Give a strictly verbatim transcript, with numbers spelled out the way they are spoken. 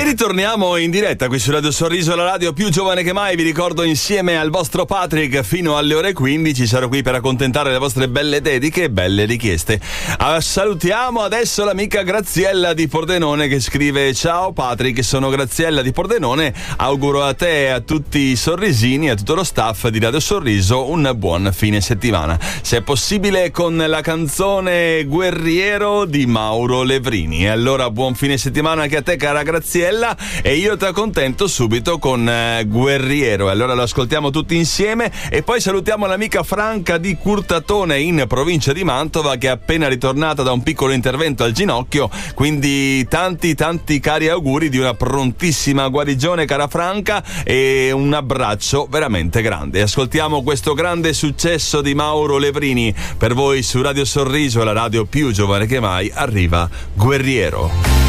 ritorniamo in diretta qui su Radio Sorriso, la radio più giovane che mai. Vi ricordo, insieme al vostro Patrick fino alle ore quindici sarò qui per accontentare le vostre belle dediche e belle richieste. Ah, salutiamo adesso l'amica Graziella di Pordenone che scrive: ciao Patrick, sono Graziella di Pordenone, auguro a te e a tutti i sorrisini e a tutto lo staff di Radio Sorriso un buon fine settimana, se è possibile con la canzone Guerriero di Mauro Levrini. E allora buon fine settimana anche a te, cara Graziella, e io ti accontento subito con eh, Guerriero. Allora lo ascoltiamo tutti insieme e poi salutiamo l'amica Franca di Curtatone in provincia di Mantova, che è appena ritornata da un piccolo intervento al ginocchio, quindi tanti tanti cari auguri di una prontissima guarigione, cara Franca, e un abbraccio veramente grande. Ascoltiamo questo grande successo di Mauro Levrini per voi su Radio Sorriso, la radio più giovane che mai. Arriva Guerriero.